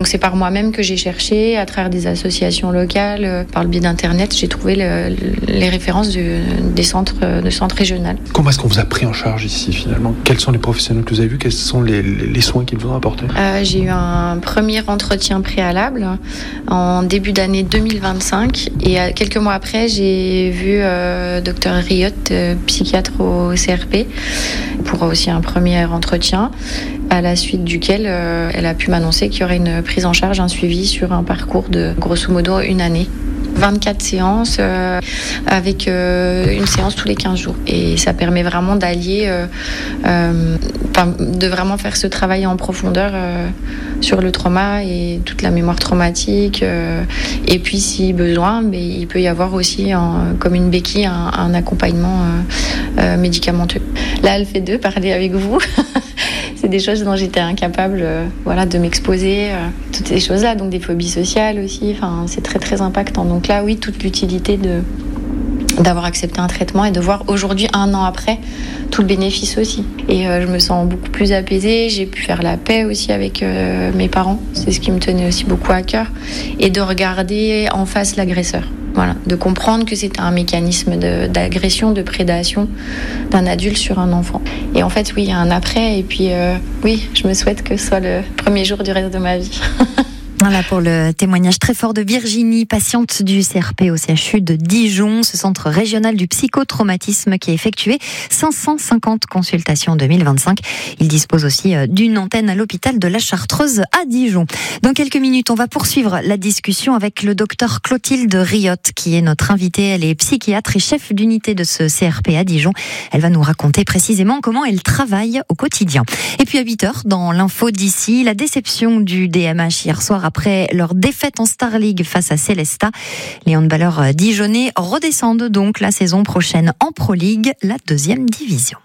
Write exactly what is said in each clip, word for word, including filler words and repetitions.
Donc c'est par moi-même que j'ai cherché, à travers des associations locales, euh, par le biais d'internet, j'ai trouvé le, les références du, des centres, euh, de centres régionaux. Comment est-ce qu'on vous a pris en charge ici finalement ? Quels sont les professionnels que vous avez vus ? Quels sont les, les, les soins qu'ils vous ont apportés ? euh, J'ai eu un premier entretien préalable en début d'année deux mille vingt-cinq et euh, quelques mois après j'ai vu euh, docteur Riot, euh, psychiatre au C R P, pour aussi un premier entretien, à la suite duquel euh, elle a pu m'annoncer qu'il y aurait une prise en charge, un suivi sur un parcours de grosso modo une année. vingt-quatre séances euh, avec euh, une séance tous les quinze jours. Et ça permet vraiment d'allier, euh, euh, de vraiment faire ce travail en profondeur euh, sur le trauma et toute la mémoire traumatique. Euh, et puis, si besoin, mais il peut y avoir aussi, en, comme une béquille, un, un accompagnement euh, euh, médicamenteux. Là, le fait de parler avec vous... C'est des choses dont j'étais incapable euh, voilà, de m'exposer, euh, toutes ces choses-là, donc des phobies sociales aussi, enfin, c'est très très impactant. Donc là, oui, toute l'utilité de, d'avoir accepté un traitement et de voir aujourd'hui, un an après, tout le bénéfice aussi. Et euh, je me sens beaucoup plus apaisée, j'ai pu faire la paix aussi avec euh, mes parents, c'est ce qui me tenait aussi beaucoup à cœur, et de regarder en face l'agresseur. Voilà, de comprendre que c'était un mécanisme de, d'agression, de prédation d'un adulte sur un enfant. Et en fait, oui, il y a un après. Et puis, euh, oui, je me souhaite que ce soit le premier jour du reste de ma vie. Voilà pour le témoignage très fort de Virginie, patiente du C R P au C H U de Dijon, ce centre régional du psychotraumatisme qui a effectué cinq cent cinquante consultations en deux mille vingt-cinq. Il dispose aussi d'une antenne à l'hôpital de la Chartreuse à Dijon. Dans quelques minutes, on va poursuivre la discussion avec le docteur Clotilde Riot, qui est notre invitée. Elle est psychiatre et chef d'unité de ce C R P à Dijon. Elle va nous raconter précisément comment elle travaille au quotidien. Et puis à huit heures, dans l'info d'ici, la déception du D M H hier soir après leur défaite en Star League face à Célestat. Les handballeurs dijonnais redescendent donc la saison prochaine en Pro League, la deuxième division.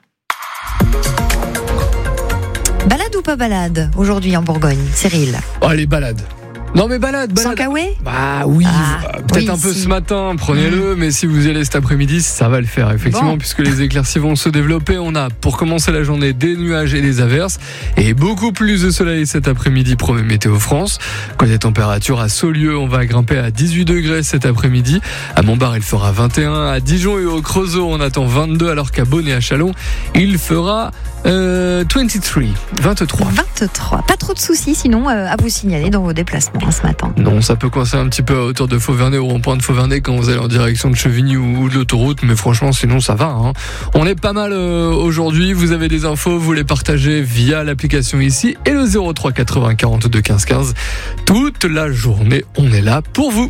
Balade ou pas balade aujourd'hui en Bourgogne, Cyril ? Oh, les balades. Non mais balade, balade. Sans Kawe ? Bah oui, ah, peut-être oui, un peu si. ce matin, prenez-le, mmh. mais si vous y allez cet après-midi, ça va le faire, effectivement, bon. Puisque les éclaircies vont se développer. On a, pour commencer la journée, des nuages et des averses, et beaucoup plus de soleil cet après-midi, promet Météo France. Côté température, à Saulieu, on va grimper à dix-huit degrés cet après-midi. À Montbard, il fera vingt et un. À Dijon et au Creusot, on attend vingt-deux, alors qu'à Beaune et à Châlons, il fera euh, vingt-trois. vingt-trois. vingt-trois. Pas trop de soucis, sinon, euh, à vous signaler dans vos déplacements hein, ce matin. Non, ça peut coincer un petit peu à hauteur de Fauvernay, au rond-point de Fauvernay, quand vous allez en direction de Chevigny ou de l'autoroute, mais franchement, sinon, ça va. Hein. On est pas mal euh, aujourd'hui. Vous avez des infos, vous les partagez via l'application ici et le zéro trois quatre-vingts quarante-deux quinze quinze. Toute la journée, on est là pour vous.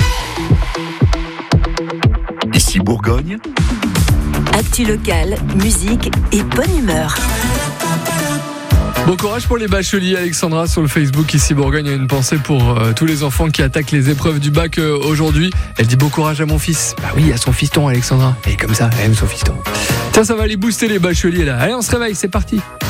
Ici Bourgogne. Actu locale, musique et bonne humeur. Bon courage pour les bacheliers. Alexandra sur le Facebook ici Bourgogne a une pensée pour euh, tous les enfants qui attaquent les épreuves du bac euh, aujourd'hui. Elle dit bon courage à mon fils. Bah oui, à son fiston Alexandra. Et comme ça, elle aime son fiston. Tiens, ça va aller booster les bacheliers là. Allez, on se réveille, c'est parti.